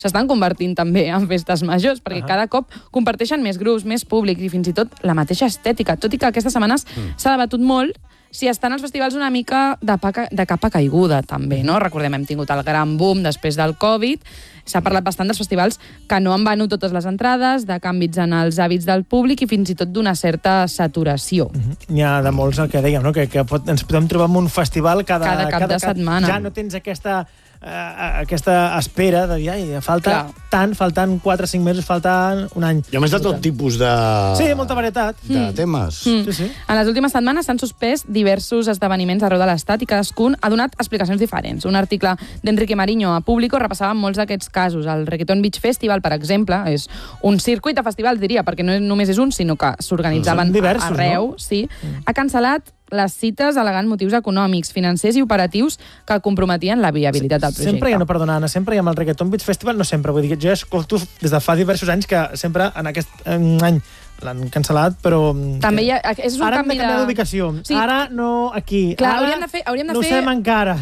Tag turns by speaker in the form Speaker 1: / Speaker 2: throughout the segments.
Speaker 1: s'estan convertint també en festes majors, perquè cada cop comparteixen més grups, més públic i fins i tot la mateixa estètica. Tot i que aquestes setmanes s'ha debatut molt si estan els festivals una mica de capa caiguda, també, no? Recordem, hem tingut el gran boom després del Covid, s'ha parlat bastant dels festivals que no han venut totes les entrades, de canvis en els hàbits del públic i fins i tot d'una certa saturació.
Speaker 2: N'hi ha de molts, el que dèiem, no? que ens podem trobar en un festival cada
Speaker 1: cap de setmana.
Speaker 2: Ja no tens aquesta espera de dir, falta tant, faltant 4 o 5 mesos, faltant un any.
Speaker 3: I a més de tot tipus de...
Speaker 2: Sí, molta varietat.
Speaker 3: De temes.
Speaker 2: Sí.
Speaker 1: En les últimes setmanes s'han suspès diversos esdeveniments arreu de l'Estat i cadascun ha donat explicacions diferents. Un article d'Enrique Mariño a Público repassava molts d'aquests casos. El Reggaeton Beach Festival, per exemple, és un circuit de festivals, diria, perquè no només és un, sinó que s'organitzaven arreu. No? Sí. Ha cancel·lat les cites al·legant motius econòmics, financers i operatius que comprometien la viabilitat del projecte.
Speaker 2: Sempre hi ha, no, perdona, Anna, sempre hi ha amb el Reggaeton Beach Festival, no sempre, vull dir, jo escolto des de fa diversos anys que sempre en aquest any l'han cancel·lat, però...
Speaker 1: També hi ha, és un
Speaker 2: ara hem
Speaker 1: canvi
Speaker 2: de canviar d'ubicació. Sí. Ara no aquí.
Speaker 1: Clar,
Speaker 2: ara
Speaker 1: hauríem de fer
Speaker 2: no ho sabem encara.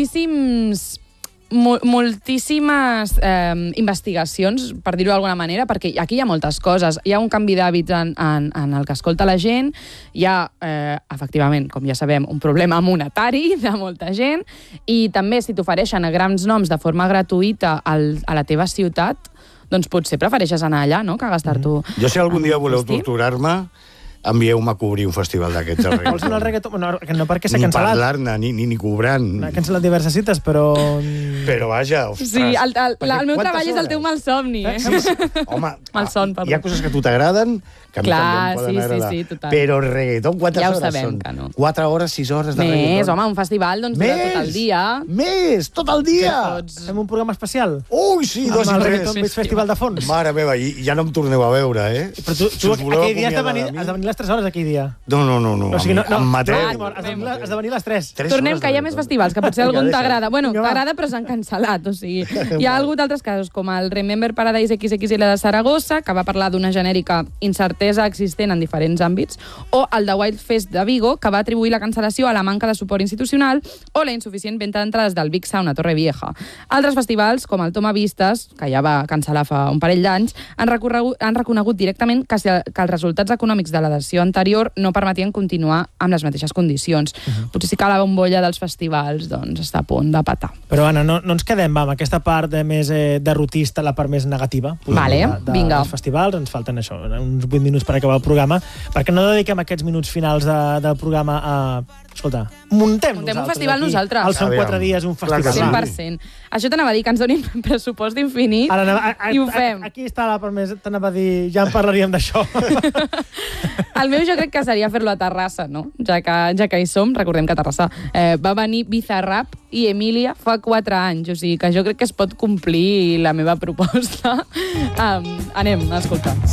Speaker 1: Moltíssimes investigacions, per dir-ho d'alguna manera, perquè aquí hi ha moltes coses. Hi ha un canvi d'hàbits en el que escolta la gent, hi ha, efectivament, com ja sabem, un problema monetari de molta gent, i també si t'ofereixen a grans noms de forma gratuïta a la teva ciutat, doncs potser prefereixes anar allà, no?, que gastar-t'ho.
Speaker 3: Jo, si algun dia voleu torturar-me, envieu-me a cobrir un festival d'aquests.
Speaker 2: Vols anar al reggaeton? No, perquè s'ha cancel·lat.
Speaker 3: Ni parlar-ne, ni cobrant.
Speaker 2: Ha cancel·lat diverses cites, però...
Speaker 3: Però vaja, ostres...
Speaker 1: Sí, el meu treball és el teu malsomni, eh?
Speaker 3: Sí. Home,
Speaker 1: malson, perdó.
Speaker 3: Hi ha coses que a tu t'agraden, que a mi també em poden agradar.
Speaker 1: Sí, total.
Speaker 3: Però el reggaeton, quantes hores
Speaker 1: sabem
Speaker 3: són?
Speaker 1: Que no.
Speaker 3: 4 hores, 6 hores de reggaeton?
Speaker 1: Més, home, un festival doncs dura tot el dia.
Speaker 3: Més, tot el dia!
Speaker 2: Fem un programa especial?
Speaker 3: Ui, sí, 2 i 3.
Speaker 2: Amb el Reggaeton Beach Festival de fons.
Speaker 3: Mare meva, i ja no em torneu a veure, eh?
Speaker 2: Però tu aquell dia has de venir les 3 hores, aquell dia.
Speaker 3: No.
Speaker 2: O sigui,
Speaker 3: em mateu.
Speaker 2: Has de venir les 3.
Speaker 1: Tornem, que hi ha més festivals, que potser algun t'agrada. Bueno, t'agrada, però s'han cancel·lat. O sigui, hi ha hagut altres casos, com el Remember Paradise XXL de Saragossa, que va parlar d'una genèrica incertesa existent en diferents àmbits, o el de Wild Fest de Vigo, que va atribuir la cancel·lació a la manca de suport institucional o la insuficient venda d'entrades del Big Sound a Torrevieja. Altres festivals, com el Toma Vistes, que ja va cancel·lar fa un parell d'anys, han reconegut directament que els resultats econòmics de l'edició anterior no permetien continuar amb les mateixes condicions. Potser sí que la bombolla dels festivals doncs, està a punt de petar.
Speaker 2: Però, Anna, no ens quedem amb aquesta part més derrotista, la part més negativa.
Speaker 1: Vale, vinga.
Speaker 2: Dels festivals, ens falten això, uns 8 minuts per acabar el programa, perquè no dediquem aquests minuts finals del programa a... Escolta, muntem
Speaker 1: un festival nosaltres.
Speaker 2: Els són 4 dies, un festival.
Speaker 1: 100%. Això t'anava a dir, que ens donin pressupost infinit i ho fem.
Speaker 2: Aquí està la part més... T'anava a dir, ja en parlaríem d'això.
Speaker 1: El meu jo crec que seria fer-lo a Terrassa, no? Ja que hi som, recordem que a Terrassa va venir Bizarrap i Emília fa 4 anys, o sigui que jo crec que es pot complir la meva proposta. Anem a escoltar.